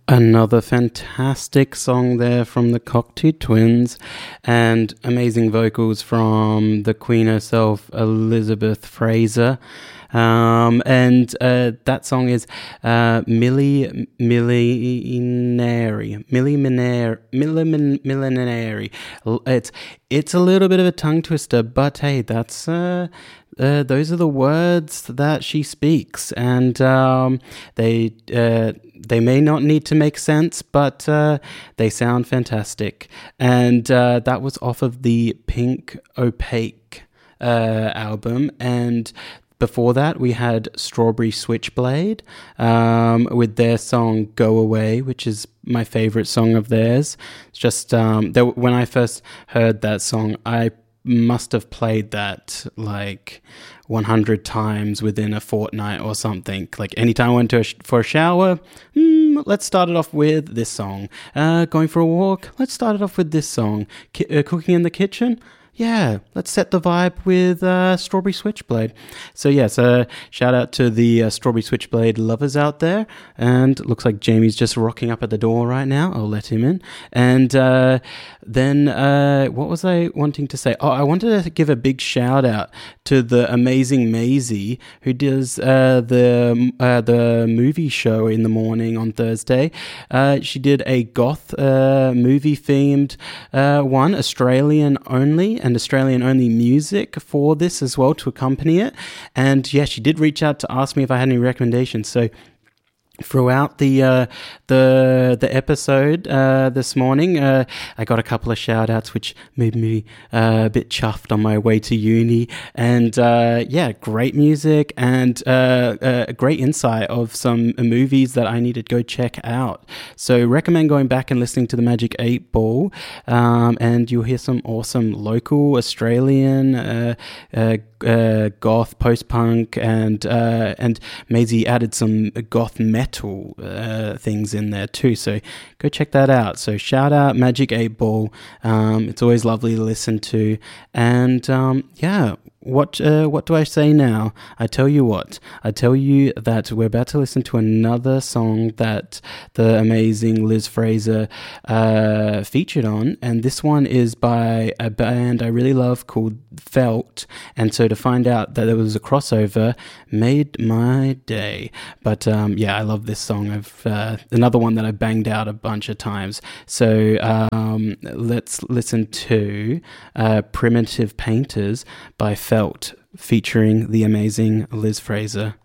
Another fantastic song there from the Cocteau Twins, and amazing vocals from the Queen herself, Elizabeth Fraser. And that song is Millinary. It's a little bit of a tongue twister, but hey, that's those are the words that she speaks, and they may not need to make sense, but they sound fantastic. And that was off of the Pink Opaque album. And before that, we had Strawberry Switchblade with their song Go Away, which is my favorite song of theirs. It's just when I first heard that song, I must have played that like 100 times within a fortnight or something. Like anytime I went for a shower, let's start it off with this song. Going for a walk, let's start it off with this song. Cooking in the kitchen, yeah, let's set the vibe with Strawberry Switchblade. So yes, shout out to the Strawberry Switchblade lovers out there. And looks like Jamie's just rocking up at the door right now. I'll let him in. And then what was I wanting to say? Oh, I wanted to give a big shout out to the amazing Maisie, who does the movie show in the morning on Thursday. She did a goth movie themed one, Australian only, and Australian only music for this as well to accompany it. And yeah, she did reach out to ask me if I had any recommendations. So throughout the episode this morning, I got a couple of shout outs which made me a bit chuffed on my way to uni. And yeah, great music and a great insight of some movies that I need to go check out. So recommend going back and listening to the Magic 8 Ball, and you'll hear some awesome local Australian goth, post-punk, and Maisie added some goth metal things in there too, so go check that out. So shout out Magic 8 Ball. It's always lovely to listen to. And yeah, what do I say now? I tell you that we're about to listen to another song that the amazing Liz Fraser featured on, and this one is by a band I really love called Felt. And so to find out that there was a crossover made my day. But yeah, I love this song. I've another one that I banged out a bunch of times. So let's listen to Primitive Painters by Felt, featuring the amazing Liz Fraser.